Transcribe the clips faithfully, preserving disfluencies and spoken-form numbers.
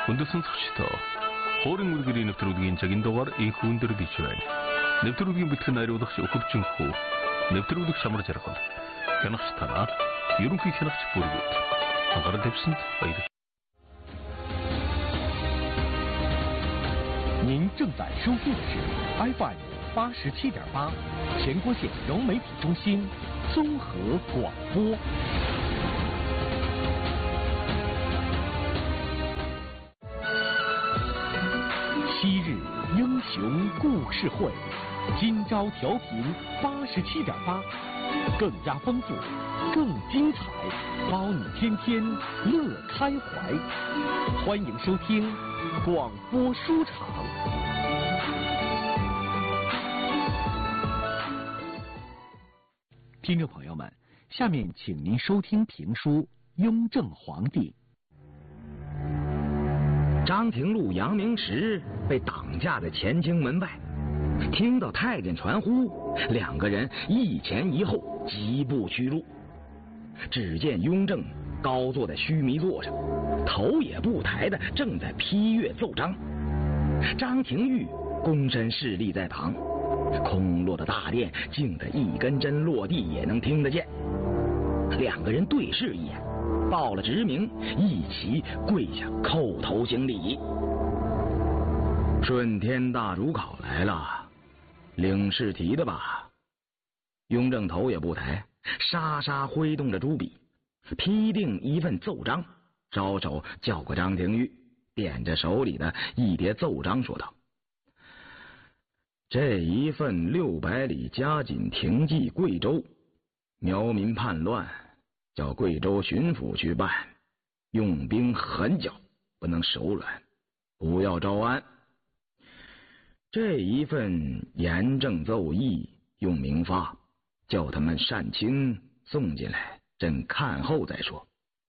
Өндөр сонсогчдоо хуурын үргэлгийн нэвтрүүлгийн жагиндуугаар их хүндрэл ич байна. Нэвтрүүлгийн бүтгэн найруулагч Өхөвчин хүү, нэвтрүүлэг Шамар Жаргал, хянагч Тана, ерөнхий хянагч Бүргэд. Анхаарал тавьсанд баярлалаа. 您正在收听的是 F M 八十七点八，全国县融媒体中心综合广播。昔日英雄故事会，今朝调频八十七点八，更加丰富，更精彩，包你天天乐开怀。欢迎收听广播书场。 听众朋友们，下面请您收听评书《雍正皇帝》。 张廷禄、杨明时被挡架在乾清门外，听到太监传呼，两个人一前一后疾步驱入。只见雍正高坐在须弥座上，头也不抬的正在批阅奏章，张廷玉躬身侍立在旁。 空落的大殿，静得一根针落地也能听得见。两个人对视一眼，报了职名，一齐跪下叩头行礼。顺天大主考来了，领试题的吧？雍正头也不抬，沙沙挥动着朱笔，批定一份奏章，招手叫过张廷玉，点着手里的一叠奏章说道。 这一份六百里加紧停骑贵州，苗民叛乱，叫贵州巡抚去办，用兵狠角，不能手软，不要招安。这一份严正奏议，用明发，叫他们善清送进来，朕看后再说。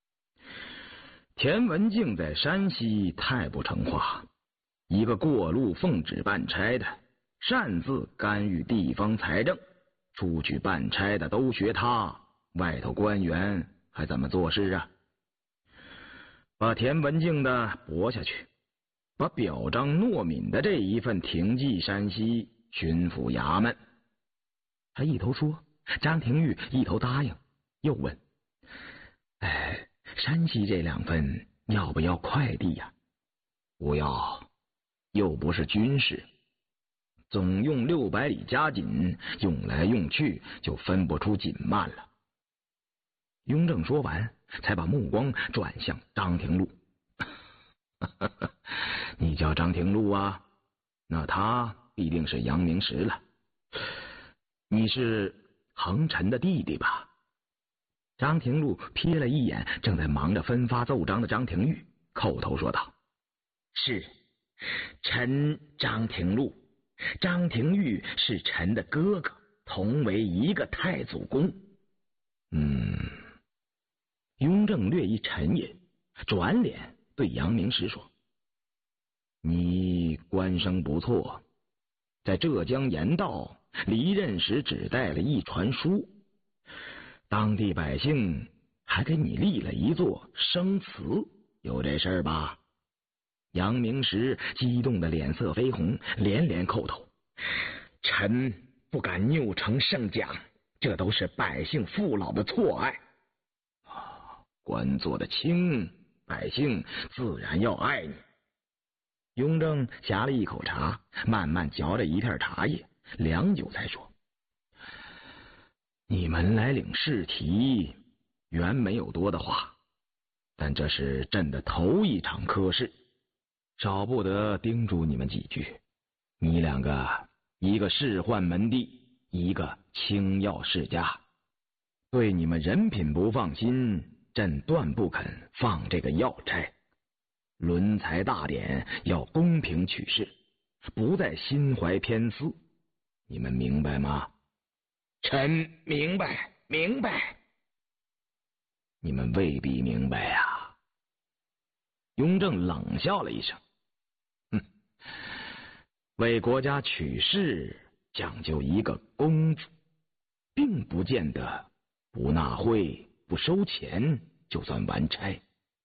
田文镜在山西太不成话，一个过路奉旨办差的。 擅自干预地方财政，出去办差的都学他，外头官员还怎么做事啊？把田文镜的驳下去，把表彰诺敏的这一份停骑山西巡抚衙门。他一头说，张廷玉一头答应，又问：“哎，山西这两份要不要快递呀？”不要，又不是军事。 总用六百里加紧，用来用去就分不出紧慢了。雍正说完，才把目光转向张廷禄。你叫张廷禄啊？那他必定是杨明时了。你是恒臣的弟弟吧？张廷禄瞥了一眼正在忙着分发奏章的张廷玉，叩头说道：“是，臣张廷禄。” 张廷玉是臣的哥哥，同为一个太祖公。嗯，雍正略一沉吟，转脸对杨明时说：“你官声不错，在浙江盐道离任时只带了一传书，当地百姓还给你立了一座生祠，有这事儿吧？” 杨明时激动的脸色绯红，连连叩头：“臣不敢拗成圣奖，这都是百姓父老的错爱。啊，官做得轻，百姓自然要爱你。”雍正呷了一口茶，慢慢嚼着一片茶叶，良久才说：“你们来领试题，原没有多的话，但这是朕的头一场科试。” 少不得叮嘱你们几句，你两个，一个仕宦门第，一个清要世家，对你们人品不放心，朕断不肯放这个要差。轮才大典要公平取士，不再心怀偏私，你们明白吗？臣明白，明白。你们未必明白啊。雍正冷笑了一声。 哼，为国家取士讲究一个公字，并不见得不纳贿、不收钱就算完差。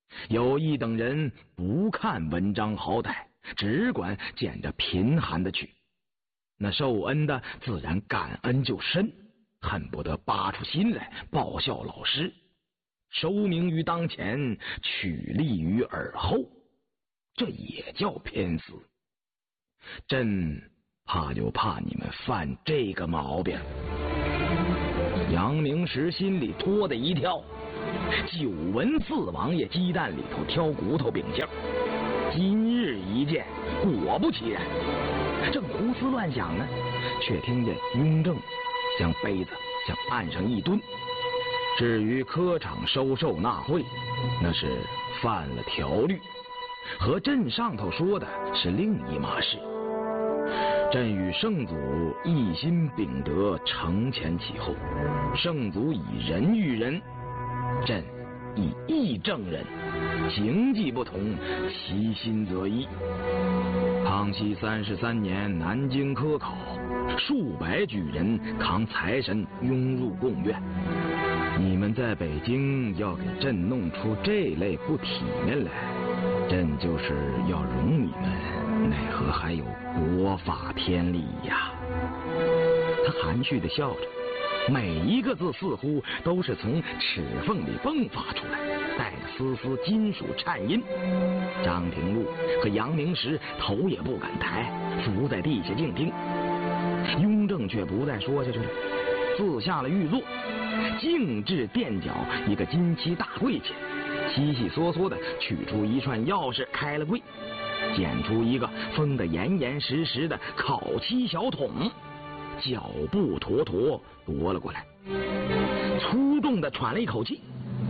有一等人不看文章好歹，只管捡着贫寒的去，那受恩的自然感恩就深，恨不得拔出心来报效老师，收名于当前，取利于耳后，这也叫偏私。朕怕就怕你们犯这个毛病。杨明时心里脱的一跳，久闻四王爷鸡蛋里头挑骨头秉性，今日一见，果不其然，正胡思乱想呢，却听见雍正将杯子向岸上一蹲。至于科场收受纳贿，那是犯了条律，和朕上头说的是另一码事。朕与圣祖一心秉德，承前启后，圣祖以仁育人，朕以义正人，行迹不同，其心则一。康熙三十三年南京科考，数百举人扛财神拥入贡院，你们在北京要给朕弄出这类不体面来，朕就是要容你们，奈何还有国法天理呀？他含蓄地笑着，每一个字似乎都是从齿缝里迸发出来，带着丝丝金属颤音。张廷禄和杨明时头也不敢抬，伏在地下静听。雍正却不再说下去了，自下了御座，径至垫脚一个金漆大柜前，稀稀嗦嗦的取出一串钥匙，开了柜，捡出一个封得严严实实的烤漆小桶，脚步坨坨夺了过来，粗重的喘了一口气。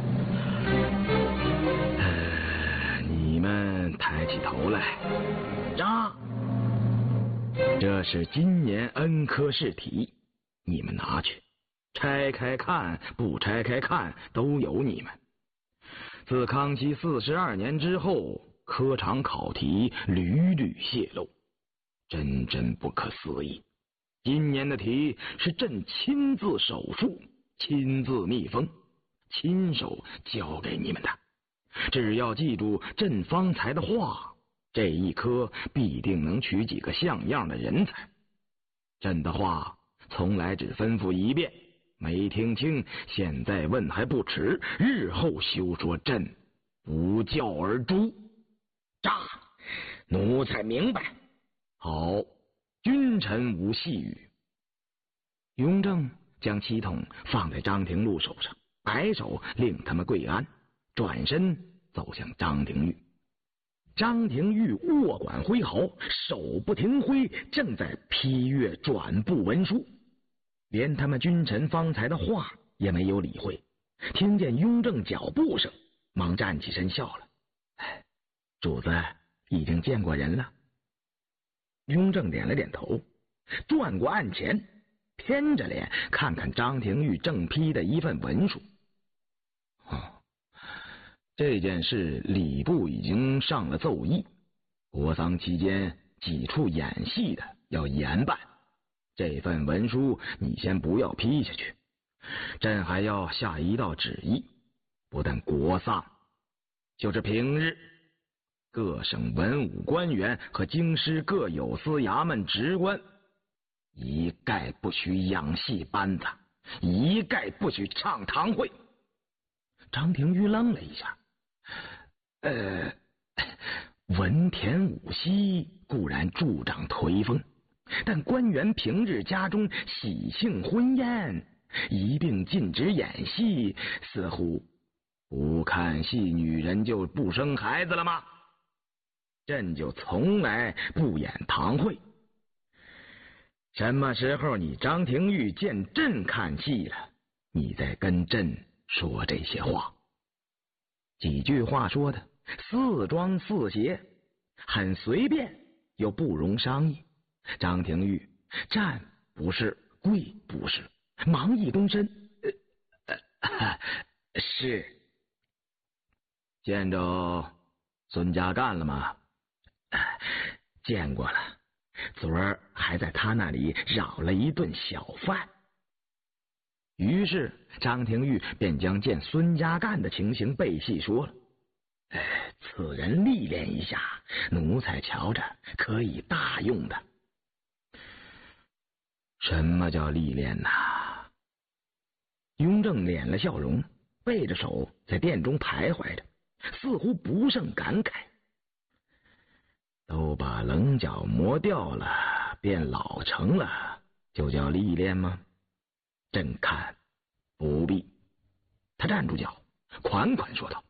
呃，你们抬起头来，让。这是今年恩科试题，你们拿去，拆开看不拆开看都有你们。自康熙四十二年之后，科场考题屡屡泄露，真真不可思议。今年的题是朕亲自手书，亲自密封，亲手交给你们的。只要记住朕方才的话，这一科必定能取几个像样的人才。朕的话从来只吩咐一遍，没听清，现在问还不迟，日后休说朕不教而诛。炸！奴才明白。好，君臣无戏语。雍正将漆桶放在张廷禄手上，摆手令他们跪安，转身走向张廷玉。张廷玉握管挥毫，手不停挥，正在批阅转部文书，连他们君臣方才的话也没有理会。听见雍正脚步声，忙站起身笑了：“主子已经见过人了。”雍正点了点头，转过案前，偏着脸看看张廷玉正批的一份文书。哦，这件事礼部已经上了奏议，国丧期间几处演戏的要严办。这份文书你先不要批下去，朕还要下一道旨意，不但国丧，就是平日各省文武官员和京师各有司衙门职官，一概不许养戏班子，一概不许唱堂会。张廷玉愣了一下，呃，文田武熙固然助长颓风，但官员平日家中喜庆婚宴，一并禁止演戏，似乎不看戏女人就不生孩子了吗？朕就从来不演堂会。什么时候你张廷玉见朕看戏了，你再跟朕说这些话。几句话说的似庄似邪，很随便又不容商议。张廷玉站不是，跪不是，忙一蹲身，呃呃、是。见着孙家干了吗？见过了，昨儿还在他那里扰了一顿小饭。于是张廷玉便将见孙家干的情形背细说了。 此人历练一下，奴才瞧着可以大用的。什么叫历练呐？雍正敛了笑容，背着手在殿中徘徊着，似乎不胜感慨。都把棱角磨掉了，变老成了，就叫历练吗？朕看不必。他站住脚，款款说道：